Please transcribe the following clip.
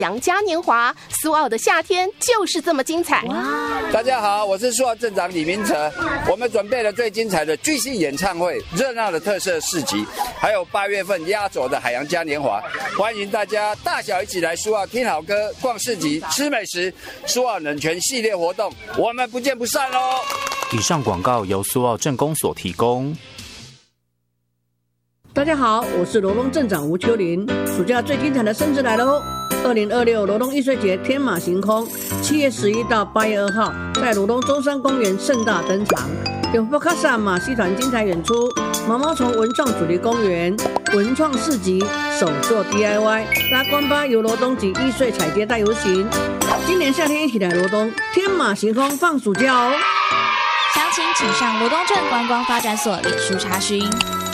杨嘉年华，苏澳的夏天就是这么精彩。 大家好，我是苏澳镇长李明哲。我们准备了最精彩的巨星演唱会、热闹的特色市集，还有8月份压轴的海洋嘉年华。欢迎大家大小一起来苏澳听好歌、逛市集、吃美食。苏澳冷泉系列活动，我们不见不散喽！ 以上广告由苏澳镇公所提供。 大家好，我是罗东镇长吴秋玲。暑假最精彩的盛事来喽！2026罗东艺术节天马行空，7月11到8月2号在罗东中山公园盛大登场，有波卡萨马戏团精彩演出，毛毛虫文创主题公园、文创市集、手作 DIY、拉关巴游罗东及艺穗彩街大游行。今年夏天一起来罗东天马行空放暑假哦！ 详情请上罗东镇观光发展所脸书查询。